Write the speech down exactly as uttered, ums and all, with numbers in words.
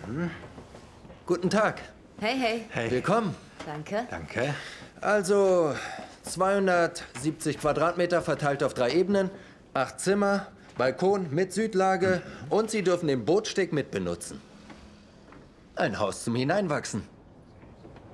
Mhm. Guten Tag. Hey, hey. Hey. Willkommen. Danke. Danke. Also, zweihundertsiebzig Quadratmeter verteilt auf drei Ebenen, acht Zimmer, Balkon mit Südlage mhm. und Sie dürfen den Bootsteg mitbenutzen. Ein Haus zum Hineinwachsen.